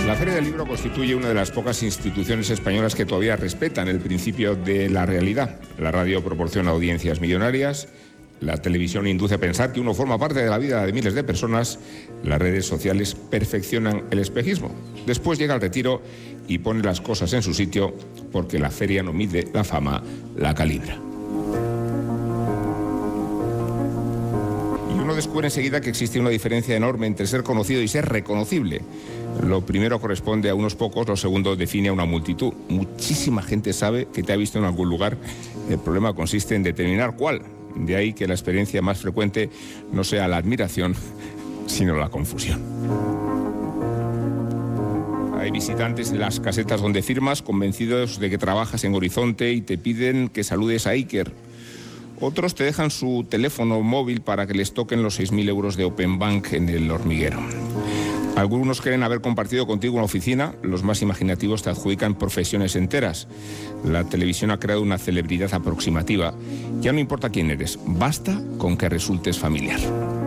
La Feria del Libro constituye una de las pocas instituciones españolas que todavía respetan el principio de la realidad. La radio proporciona audiencias millonarias, la televisión induce a pensar que uno forma parte de la vida de miles de personas, las redes sociales perfeccionan el espejismo. Después llega el retiro y pone las cosas en su sitio porque la feria no mide la fama, la calibra. Y uno descubre enseguida que existe una diferencia enorme entre ser conocido y ser reconocible. Lo primero corresponde a unos pocos, lo segundo define a una multitud. Muchísima gente sabe que te ha visto en algún lugar. El problema consiste en determinar cuál. De ahí que la experiencia más frecuente no sea la admiración, sino la confusión. Hay visitantes de las casetas donde firmas convencidos de que trabajas en Horizonte y te piden que saludes a Iker. Otros te dejan su teléfono móvil para que les toquen los 6.000 euros de Open Bank en El Hormiguero. Algunos creen haber compartido contigo una oficina, los más imaginativos te adjudican profesiones enteras. La televisión ha creado una celebridad aproximativa. Ya no importa quién eres, basta con que resultes familiar.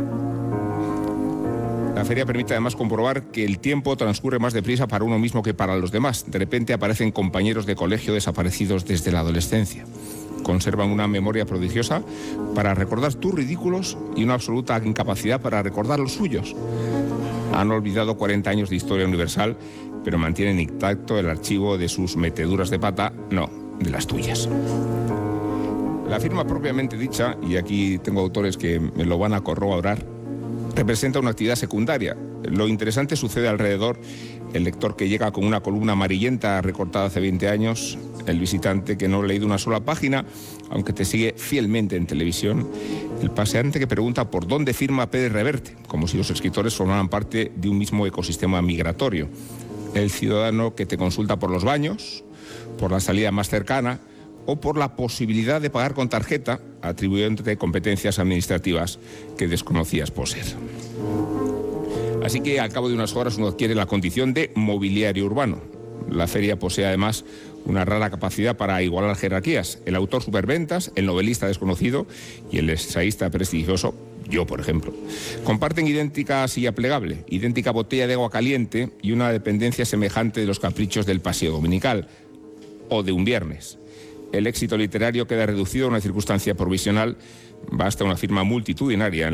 La feria permite además comprobar que el tiempo transcurre más deprisa para uno mismo que para los demás. De repente aparecen compañeros de colegio desaparecidos desde la adolescencia. Conservan una memoria prodigiosa para recordar tus ridículos y una absoluta incapacidad para recordar los suyos. Han olvidado 40 años de historia universal, pero mantienen intacto el archivo de sus meteduras de pata, no, de las tuyas. La firma propiamente dicha, y aquí tengo autores que me lo van a corroborar, representa una actividad secundaria. Lo interesante sucede alrededor: el lector que llega con una columna amarillenta recortada hace 20 años, el visitante que no ha leído una sola página, aunque te sigue fielmente en televisión, el paseante que pregunta por dónde firma Pérez Reverte, como si los escritores formaran parte de un mismo ecosistema migratorio, el ciudadano que te consulta por los baños, por la salida más cercana o por la posibilidad de pagar con tarjeta, atribuyéndote competencias administrativas que desconocías poseer. Así que al cabo de unas horas uno adquiere la condición de mobiliario urbano. La feria posee además una rara capacidad para igualar jerarquías. El autor superventas, el novelista desconocido y el ensayista prestigioso, yo por ejemplo, comparten idéntica silla plegable, idéntica botella de agua caliente y una dependencia semejante de los caprichos del paseo dominical o de un viernes. El éxito literario queda reducido a una circunstancia provisional, basta una firma multitudinaria